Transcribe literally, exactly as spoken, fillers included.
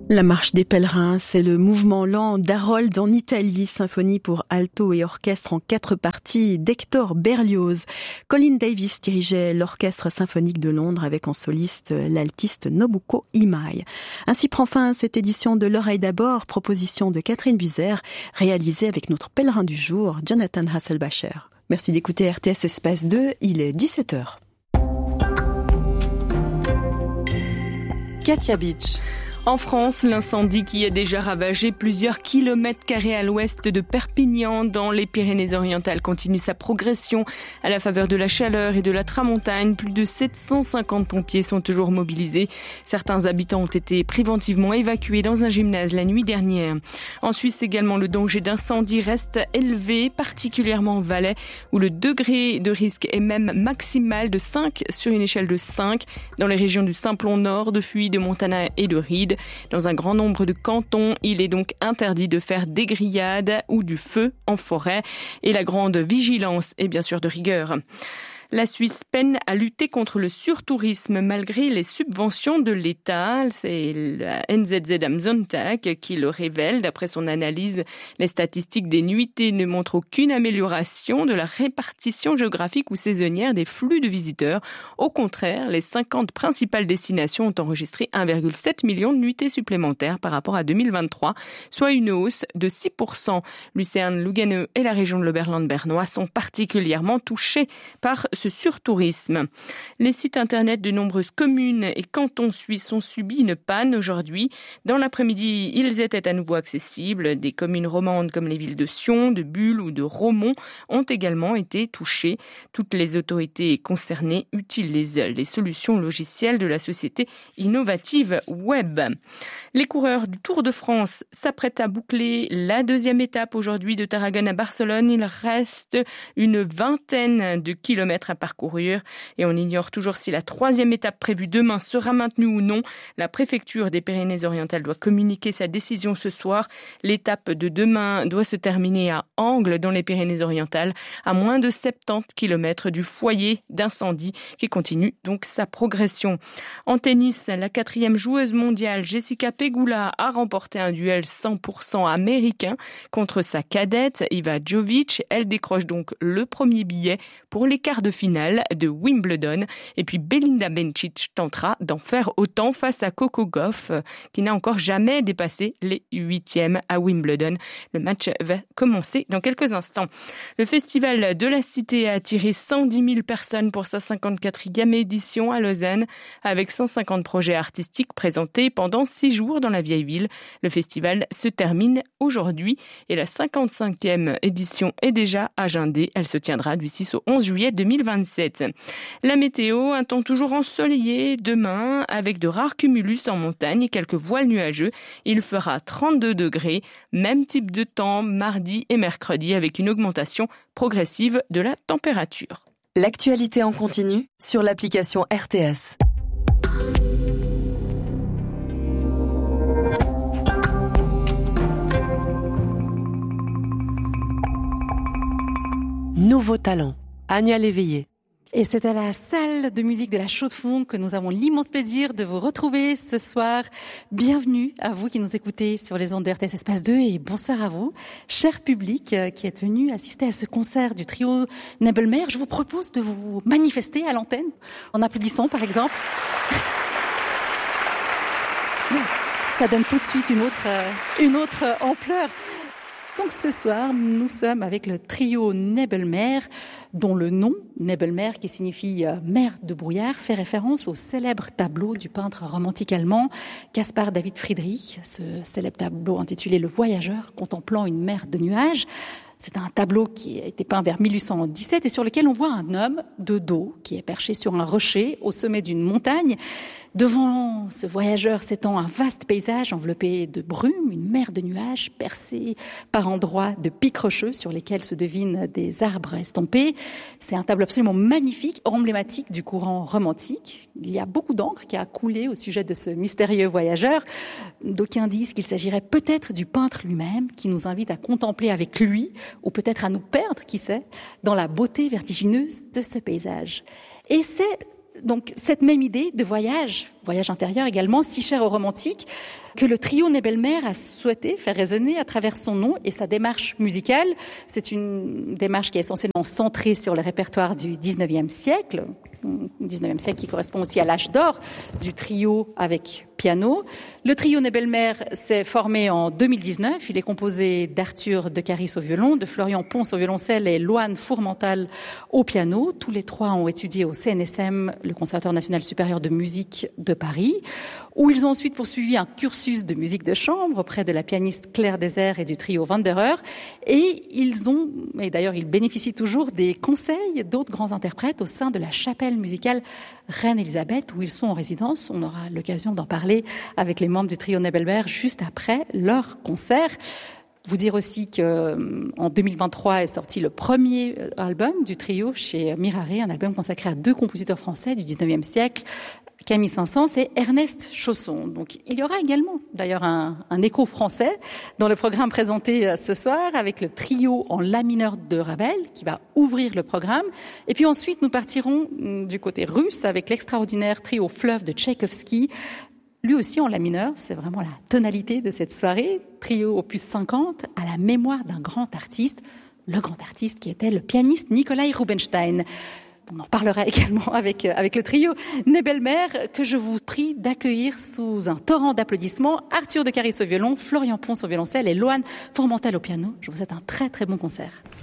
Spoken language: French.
La marche des pèlerins, c'est le mouvement lent d'Harold en Italie, symphonie pour alto et orchestre en quatre parties d'Hector Berlioz. Colin Davis dirigeait l'orchestre symphonique de Londres avec en soliste l'altiste Nobuko Imai. Ainsi prend fin cette édition de L'Oreille d'abord, proposition de Catherine Buzer, réalisée avec notre pèlerin du jour, Jonathan Hasselbacher. Merci d'écouter R T S Espace deux, il est dix-sept heures. Katia Beach. En France, l'incendie qui a déjà ravagé plusieurs kilomètres carrés à l'ouest de Perpignan, dans les Pyrénées-Orientales, continue sa progression à la faveur de la chaleur et de la tramontagne. Plus de sept cent cinquante pompiers sont toujours mobilisés. Certains habitants ont été préventivement évacués dans un gymnase la nuit dernière. En Suisse également, le danger d'incendie reste élevé, particulièrement en Valais, où le degré de risque est même maximal de cinq sur une échelle de cinq. Dans les régions du Simplon Nord, de Fuy, de Montana et de Ried. Dans un grand nombre de cantons, il est donc interdit de faire des grillades ou du feu en forêt. Et la grande vigilance est bien sûr de rigueur. La Suisse peine à lutter contre le surtourisme malgré les subventions de l'État. C'est la N Z Z am Sonntag qui le révèle. D'après son analyse, les statistiques des nuitées ne montrent aucune amélioration de la répartition géographique ou saisonnière des flux de visiteurs. Au contraire, les cinquante principales destinations ont enregistré un virgule sept million de nuitées supplémentaires par rapport à deux mille vingt-trois, soit une hausse de six pour cent. Lucerne, Lugano et la région de l'Oberland-Bernois sont particulièrement touchés par ce surtourisme. Les sites internet de nombreuses communes et cantons suisses ont subi une panne aujourd'hui. Dans l'après-midi, ils étaient à nouveau accessibles. Des communes romandes comme les villes de Sion, de Bulle ou de Romont ont également été touchées. Toutes les autorités concernées utilisent les solutions logicielles de la société innovative Web. Les coureurs du Tour de France s'apprêtent à boucler la deuxième étape aujourd'hui de Tarragone à Barcelone. Il reste une vingtaine de kilomètres à parcourir et on ignore toujours si la troisième étape prévue demain sera maintenue ou non. La préfecture des Pyrénées-Orientales doit communiquer sa décision ce soir. L'étape de demain doit se terminer à Angles dans les Pyrénées-Orientales, à moins de soixante-dix kilomètres du foyer d'incendie qui continue donc sa progression. En tennis, la quatrième joueuse mondiale Jessica Pegula a remporté un duel cent pour cent américain contre sa cadette Iva Jovic. Elle décroche donc le premier billet pour les quarts de finale de Wimbledon. Et puis Belinda Bencic tentera d'en faire autant face à Coco Gauff, qui n'a encore jamais dépassé les huitièmes à Wimbledon. Le match va commencer dans quelques instants. Le Festival de la Cité a attiré cent dix mille personnes pour sa cinquante-quatrième édition à Lausanne, avec cent cinquante projets artistiques présentés pendant six jours dans la vieille ville. Le festival se termine aujourd'hui et la cinquante-cinquième édition est déjà agendée. Elle se tiendra du six au onze juillet deux mille vingt-sept. La météo, un temps toujours ensoleillé demain avec de rares cumulus en montagne et quelques voiles nuageux. Il fera trente-deux degrés, même type de temps mardi et mercredi avec une augmentation progressive de la température. L'actualité en continu sur l'application R T S. Nouveau talent. Anya Léveillé. Et c'est à la salle de musique de la Chaux-de-Fonds que nous avons l'immense plaisir de vous retrouver ce soir. Bienvenue à vous qui nous écoutez sur les ondes de R T S Espace deux et bonsoir à vous, cher public qui êtes venu assister à ce concert du trio Nebelmer. Je vous propose de vous manifester à l'antenne en applaudissant par exemple. Ça donne tout de suite une autre, une autre ampleur. Donc ce soir, nous sommes avec le trio Nebelmer, dont le nom, Nebelmer, qui signifie « mer de brouillard », fait référence au célèbre tableau du peintre romantique allemand Caspar David Friedrich, ce célèbre tableau intitulé « Le voyageur contemplant une mer de nuages ». C'est un tableau qui a été peint vers mille huit cent dix-sept et sur lequel on voit un homme de dos qui est perché sur un rocher au sommet d'une montagne. Devant ce voyageur s'étend un vaste paysage enveloppé de brume, une mer de nuages percée par endroits de pics rocheux sur lesquels se devinent des arbres estompés. C'est un tableau absolument magnifique, emblématique du courant romantique. Il y a beaucoup d'encre qui a coulé au sujet de ce mystérieux voyageur. D'aucuns disent qu'il s'agirait peut-être du peintre lui-même qui nous invite à contempler avec lui, ou peut-être à nous perdre, qui sait, dans la beauté vertigineuse de ce paysage. Et c'est Donc cette même idée de voyage, voyage intérieur également, si cher aux romantiques, que le trio Nebelmer a souhaité faire résonner à travers son nom et sa démarche musicale. C'est une démarche qui est essentiellement centrée sur le répertoire du dix-neuvième siècle, dix-neuvième siècle qui correspond aussi à l'âge d'or du trio avec piano. Le trio Nebelmer s'est formé en deux mille dix-neuf. Il est composé d'Arthur de Caris au violon, de Florian Pons au violoncelle et Loane Fourmental au piano. Tous les trois ont étudié au C N S M, le Conservatoire national supérieur de musique de Paris, où ils ont ensuite poursuivi un cursus de musique de chambre auprès de la pianiste Claire Désert et du trio Wanderer. Et ils ont, et d'ailleurs ils bénéficient toujours des conseils d'autres grands interprètes au sein de la chapelle musicale Reine-Élisabeth, où ils sont en résidence. On aura l'occasion d'en parler avec les membres du trio Nebelmer juste après leur concert. Vous dire aussi que en deux mille vingt-trois est sorti le premier album du trio chez Mirare, un album consacré à deux compositeurs français du dix-neuvième siècle, Camille Saint-Saëns et Ernest Chausson. Donc, il y aura également, d'ailleurs, un, un écho français dans le programme présenté ce soir avec le trio en la mineur de Ravel qui va ouvrir le programme. Et puis ensuite, nous partirons du côté russe avec l'extraordinaire trio Fleuve de Tchaïkovski. Lui aussi en la mineur, c'est vraiment la tonalité de cette soirée. Trio opus cinquante à la mémoire d'un grand artiste, le grand artiste qui était le pianiste Nikolai Rubinstein. On en parlera également avec, avec le trio Nebelmer, que je vous prie d'accueillir sous un torrent d'applaudissements. Arthur de Caris au violon, Florian Pons au violoncelle et Loane Fourmental au piano. Je vous souhaite un très très bon concert.